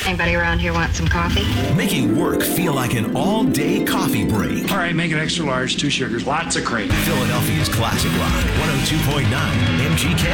Anybody around here want some coffee? Making work feel like an all-day coffee break. All right, make it extra large, 2 sugars, lots of cream. Philadelphia's classic rock, 102.9 MGK.